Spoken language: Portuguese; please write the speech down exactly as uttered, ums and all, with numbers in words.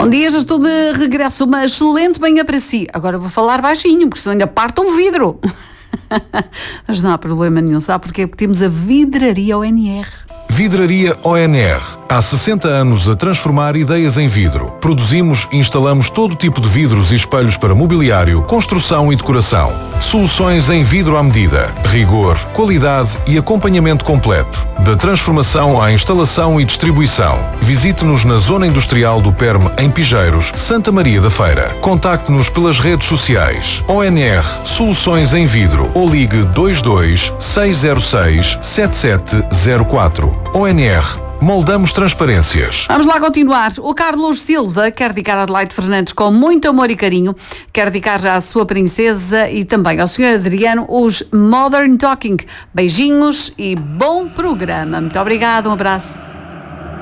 Bom dia, já estou de regresso. Uma excelente manhã para si. Agora vou falar baixinho, porque senão ainda parte um vidro. Mas não há problema nenhum, sabe porquê? Porque temos a Vidraria O N R. Vidraria O N R. Há sessenta anos a transformar ideias em vidro. Produzimos e instalamos todo tipo de vidros e espelhos para mobiliário, construção e decoração. Soluções em vidro à medida. Rigor, qualidade e acompanhamento completo. Da transformação à instalação e distribuição. Visite-nos na Zona Industrial do Perme, em Pijeiros, Santa Maria da Feira. Contacte-nos pelas redes sociais. O N R Soluções em Vidro ou ligue dois dois seis zero seis sete sete zero quatro. O N R. Moldamos transparências. Vamos lá continuar. O Carlos Silva quer dedicar a Adelaide Fernandes com muito amor e carinho. Quer dedicar à sua princesa e também ao senhor Adriano os Modern Talking. Beijinhos e bom programa. Muito obrigada, um abraço.